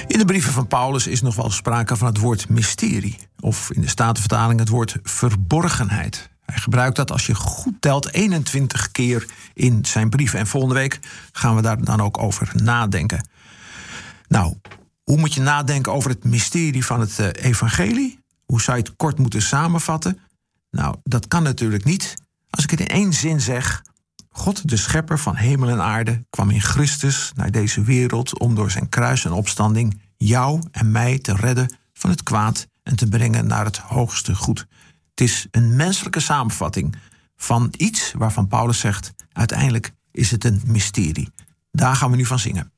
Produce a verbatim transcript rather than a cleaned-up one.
In de brieven van Paulus is nog wel sprake van het woord mysterie. Of in de Statenvertaling het woord verborgenheid. Hij gebruikt dat, als je goed telt, eenentwintig keer in zijn brieven. En volgende week gaan we daar dan ook over nadenken. Nou, hoe moet je nadenken over het mysterie van het uh, evangelie? Hoe zou je het kort moeten samenvatten? Nou, dat kan natuurlijk niet. Als ik het in één zin zeg: God, de schepper van hemel en aarde, kwam in Christus naar deze wereld om door zijn kruis en opstanding jou en mij te redden van het kwaad en te brengen naar het hoogste goed. Het is een menselijke samenvatting van iets waarvan Paulus zegt: uiteindelijk is het een mysterie. Daar gaan we nu van zingen.